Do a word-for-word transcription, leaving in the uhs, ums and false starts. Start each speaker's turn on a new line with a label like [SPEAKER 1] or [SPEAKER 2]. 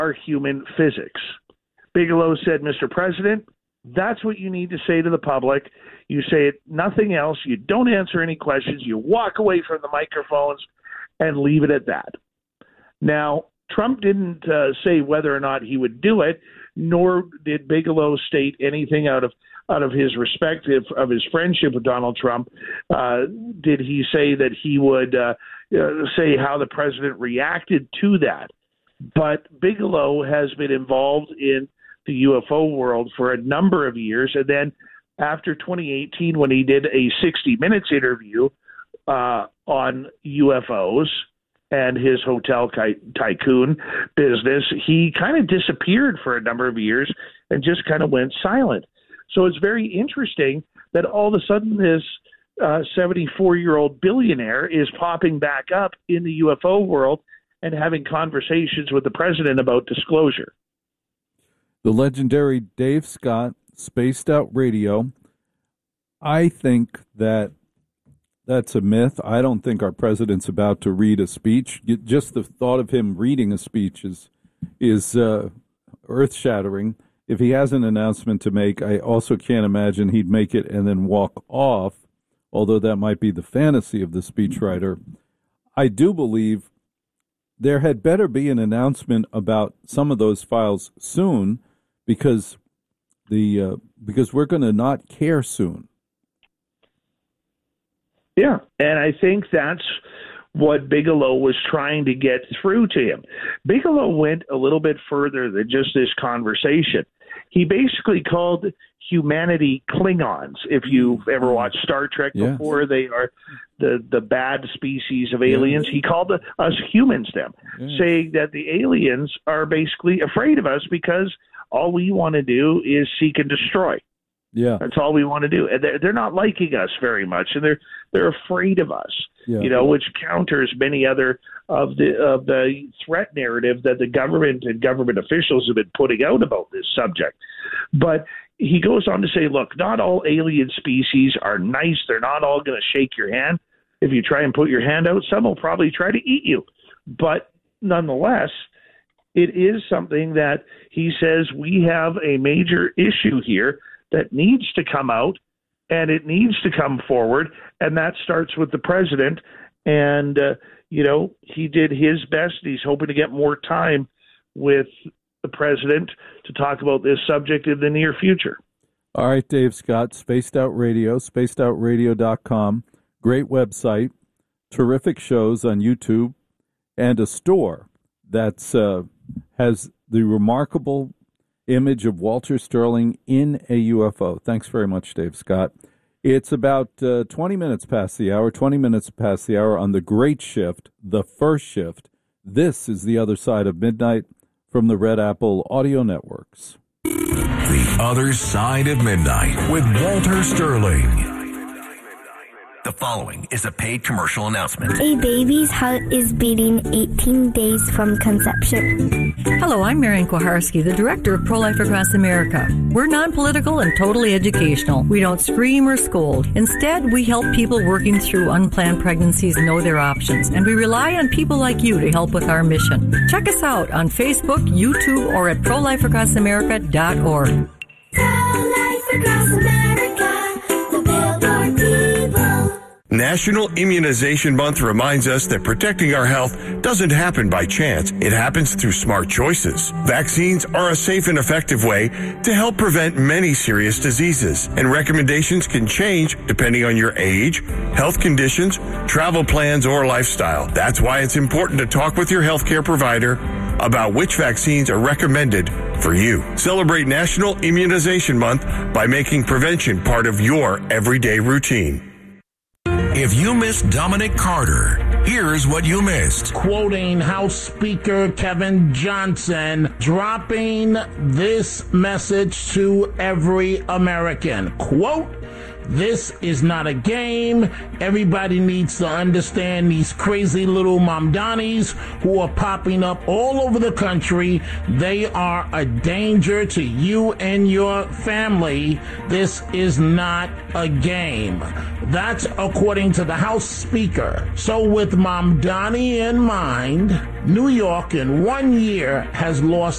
[SPEAKER 1] are human physics. Bigelow said, Mister President, that's what you need to say to the public. You say it, nothing else. You don't answer any questions. You walk away from the microphones and leave it at that. Now, Trump didn't uh, say whether or not he would do it, nor did Bigelow state anything out of out of his respect of, of his friendship with Donald Trump. Uh, did he say that he would uh, uh, say how the president reacted to that? But Bigelow has been involved in the U F O world for a number of years. And then after twenty eighteen, when he did a sixty minutes interview uh, on U F Os and his hotel tycoon business, he kind of disappeared for a number of years and just kind of went silent. So it's very interesting that all of a sudden this uh, seventy-four-year-old billionaire is popping back up in the U F O world and having conversations with the president about disclosure.
[SPEAKER 2] The legendary Dave Scott, Spaced Out Radio. I think that that's a myth. I don't think our president's about to read a speech. Just the thought of him reading a speech is, is uh, earth-shattering. If he has an announcement to make, I also can't imagine he'd make it and then walk off, although that might be the fantasy of the speechwriter. I do believe there had better be an announcement about some of those files soon, because the uh, because we're going to not care soon.
[SPEAKER 1] Yeah, and I think that's what Bigelow was trying to get through to him. Bigelow went a little bit further than just this conversation. He basically called humanity Klingons. If you've ever watched Star Trek
[SPEAKER 2] yes.
[SPEAKER 1] before, they are the, the bad species of aliens. Yes. He called us humans them, yes. saying that the aliens are basically afraid of us because all we want to do is seek and destroy.
[SPEAKER 2] Yeah,
[SPEAKER 1] that's all we want to do. And they're, they're not liking us very much, and they're they're afraid of us. Yeah. You know, which counters many other of the of the threat narrative that the government and government officials have been putting out about this subject. But he goes on to say, look, not all alien species are nice. They're not all going to shake your hand. If you try and put your hand out, some will probably try to eat you. But nonetheless, it is something that he says we have a major issue here that needs to come out, and it needs to come forward, and that starts with the president. And, uh, you know, he did his best. He's hoping to get more time with the president to talk about this subject in the near future.
[SPEAKER 2] All right, Dave Scott, Spaced Out Radio, spaced out radio dot com. Great website, terrific shows on YouTube, and a store that's uh, has the remarkable image of Walter Sterling in a U F O. Thanks very much, Dave Scott. It's about uh, twenty minutes past the hour, twenty minutes past the hour on the great shift, the first shift. This is The Other Side of Midnight from the Red Apple Audio Networks.
[SPEAKER 3] The Other Side of Midnight with Walter Sterling. The following is a paid commercial announcement.
[SPEAKER 4] A baby's heart is beating eighteen days from conception.
[SPEAKER 5] Hello, I'm Marian Kuharski, the director of Pro-Life Across America. We're non-political and totally educational. We don't scream or scold. Instead, we help people working through unplanned pregnancies know their options, and we rely on people like you to help with our mission. Check us out on Facebook, YouTube, or at pro life across america dot org.
[SPEAKER 4] Pro-Life Across America, the Billboard people.
[SPEAKER 3] National Immunization Month reminds us that protecting our health doesn't happen by chance. It happens through smart choices. Vaccines are a safe and effective way to help prevent many serious diseases, and recommendations can change depending on your age, health conditions, travel plans, or lifestyle. That's why it's important to talk with your healthcare provider about which vaccines are recommended for you. Celebrate National Immunization Month by making prevention part of your everyday routine. If you missed Dominic Carter, here's what you missed.
[SPEAKER 6] Quoting House Speaker Kevin Johnson, dropping this message to every American. Quote, This is not a game. Everybody needs to understand these crazy little Mamdanis who are popping up all over the country. They are a danger to you and your family. This is not a game. That's according to the House Speaker. So with Mamdani in mind, New York in one year has lost